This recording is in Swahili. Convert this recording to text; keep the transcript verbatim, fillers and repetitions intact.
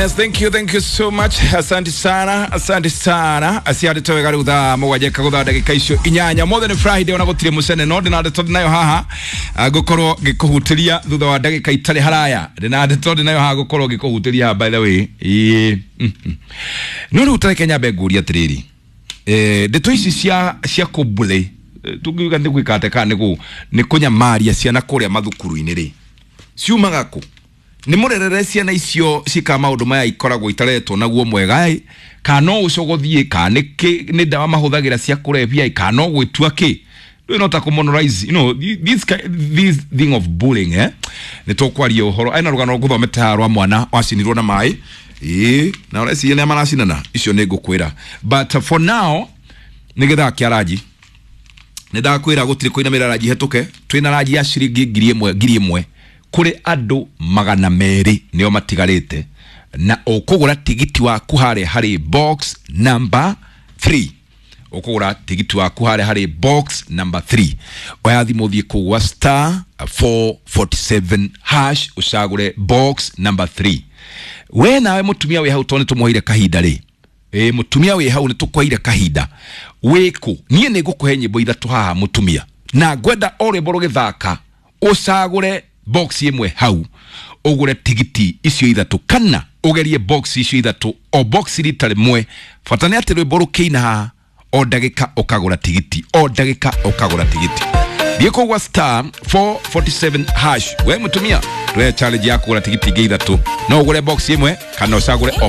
Yes, thank you, thank you so much. Asante sana, asante sana. Asiade towe gari utha mwaje kagutha ndagika icio inyanya. More than Friday ona gutire musene no ndina de nayo haha. Gukorwo gikuhutiria thutha wa ndagika itari haraya. Ndina de todi nayo haha gukorwo gikuhutiria by the way. Eh. No ru utare Kenya benguria tiriri. Eh, ndeto ici cia cia kubule. Tugiuga ndi gwikate ka niku ni kunyamaria ciana kuria mathukuru-ini ri. Ciumaga ku ni murerere ciana icio cika maundu maya ikoragwo itaretwo naguo mwega ai kana ucogothie kana ki ni ndawa mahuthagira cia kurevia kana gwitua ki do not commonalize you know this this thing of bullying eh ni tokwaria uhoro aina rugano guthometa rwa mwana wacinirwo na mai eh na ora ciana maracinana icio ni ngukwira but for now nigetha kiaraji ndakwira gutiri koina miraraji hetuke twina raji ya ciringi ngiri imwe ngiri imwe kuri ando magana meri nio matigarite na ukugura tigiti waku hare hari box number three ukugura tigiti waku hare hari box number three wayathi muthie kugwa star four forty seven hash usagure box number three we nawe mutumia we hau tone tumuhire kahinda ri e mutumia we hau ni tukwaire kahinda wiku nie ni gukuhe nyimbo ithatu haha mutumia na gwenda ore boro githaka usagure box imwe hau ugure tigiti icio ithatu kana ugerie box icio ithatu o box ritare mwe fatane ati rwe boru keina o dagika ukagura tigiti o dagika ukagura tigiti bieko wa star four forty seven hash we mutumia rwe challenge yako ugura tigiti ge ithatu no ugure box imwe kana usagure o